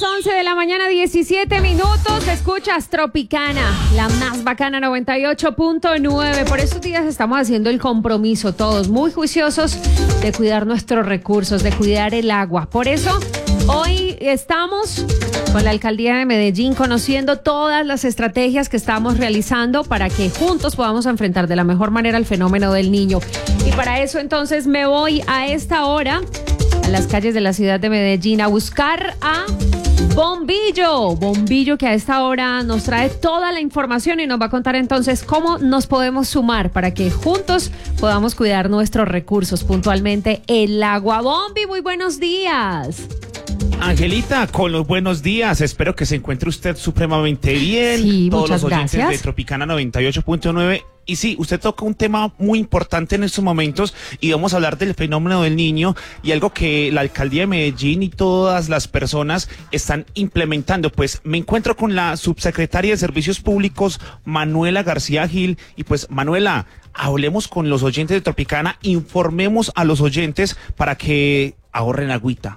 las 11 de la mañana, 17 minutos. Escuchas Tropicana, la más bacana 98.9. Por estos días estamos haciendo el compromiso, todos muy juiciosos, de cuidar nuestros recursos, de cuidar el agua. Por eso, hoy estamos con la Alcaldía de Medellín conociendo todas las estrategias que estamos realizando para que juntos podamos enfrentar de la mejor manera el fenómeno del Niño. Y para eso, entonces, me voy a esta hora a las calles de la ciudad de Medellín a buscar a Bombillo, que a esta hora nos trae toda la información y nos va a contar entonces cómo nos podemos sumar para que juntos podamos cuidar nuestros recursos, puntualmente el agua. Bombi, muy buenos días. Angelita, con los buenos días, espero que se encuentre usted supremamente bien. Sí, todos muchas los oyentes gracias. de Tropicana 98.9. Y sí, usted toca un tema muy importante en estos momentos y vamos a hablar del fenómeno del Niño y algo que la Alcaldía de Medellín y todas las personas están implementando. Pues me encuentro con la subsecretaria de Servicios Públicos, Manuela García Gil. Y pues, Manuela, hablemos con los oyentes de Tropicana, informemos a los oyentes para que ahorren agüita,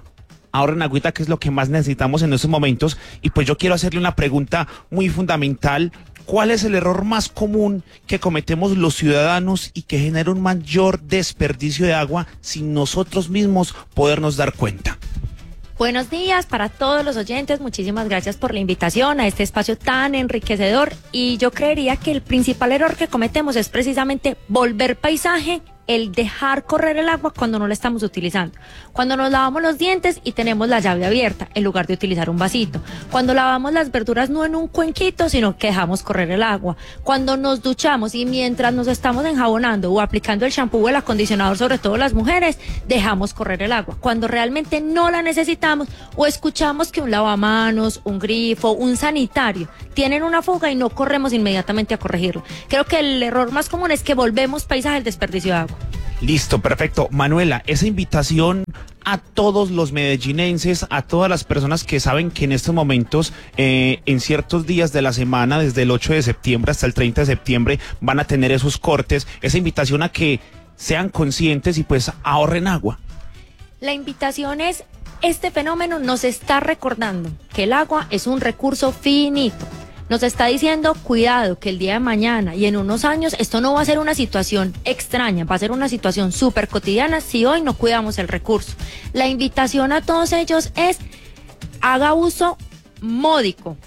que es lo que más necesitamos en estos momentos. Y pues yo quiero hacerle una pregunta muy fundamental. ¿Cuál es el error más común que cometemos los ciudadanos y que genera un mayor desperdicio de agua sin nosotros mismos podernos dar cuenta? Buenos días para todos los oyentes, muchísimas gracias por la invitación a este espacio tan enriquecedor. Y yo creería que el principal error que cometemos es precisamente volver paisaje el dejar correr el agua cuando no la estamos utilizando. Cuando nos lavamos los dientes y tenemos la llave abierta en lugar de utilizar un vasito. Cuando lavamos las verduras no en un cuenquito, sino que dejamos correr el agua. Cuando nos duchamos y mientras nos estamos enjabonando o aplicando el shampoo o el acondicionador, sobre todo las mujeres, dejamos correr el agua. Cuando realmente no la necesitamos o escuchamos que un lavamanos, un grifo, un sanitario tienen una fuga y no corremos inmediatamente a corregirlo. Creo que el error más común es que volvemos paisaje el desperdicio de agua. Listo, perfecto. Manuela, esa invitación a todos los medellinenses, a todas las personas que saben que en estos momentos, en ciertos días de la semana, desde el 8 de septiembre hasta el 30 de septiembre, van a tener esos cortes, esa invitación a que sean conscientes y pues ahorren agua. La invitación es, este fenómeno nos está recordando que el agua es un recurso finito. Nos está diciendo, cuidado, que el día de mañana y en unos años esto no va a ser una situación extraña, va a ser una situación súper cotidiana si hoy no cuidamos el recurso. La invitación a todos ellos es, haga uso módico,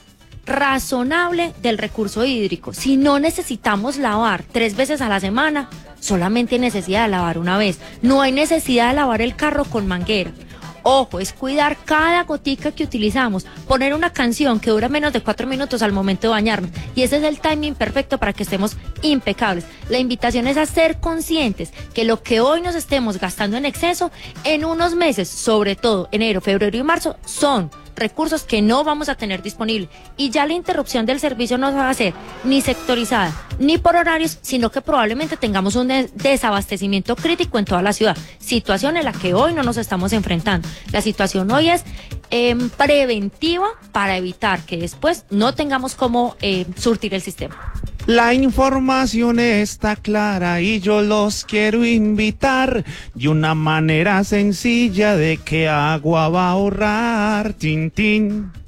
razonable del recurso hídrico. Si no necesitamos lavar 3 veces a la semana, solamente hay necesidad de lavar una vez. No hay necesidad de lavar el carro con manguera. Ojo, es cuidar cada gotica que utilizamos, poner una canción que dura menos de 4 minutos al momento de bañarnos, y ese es el timing perfecto para que estemos impecables. La invitación es a ser conscientes que lo que hoy nos estemos gastando en exceso, en unos meses, sobre todo enero, febrero y marzo, son recursos que no vamos a tener disponibles, y ya la interrupción del servicio no va a ser ni sectorizada ni por horarios, sino que probablemente tengamos un desabastecimiento crítico en toda la ciudad, situación en la que hoy no nos estamos enfrentando. La situación hoy es preventiva para evitar que después no tengamos cómo surtir el sistema. La información está clara y yo los quiero invitar de una manera sencilla de que agua va a ahorrar. Tin, tin.